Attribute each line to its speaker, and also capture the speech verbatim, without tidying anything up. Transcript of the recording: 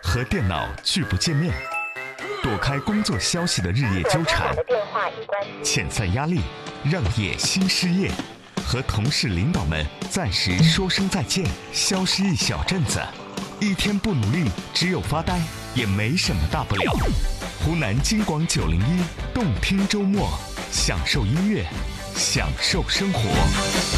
Speaker 1: 和电脑拒不见面，躲开工作消息的日夜纠缠，遣散压力，让野心失业，和同事领导们暂时说声再见，消失一小阵子，一天不努力，只有发呆，也没什么大不了。湖南金广九零一动听周末，享受音乐，享受生活。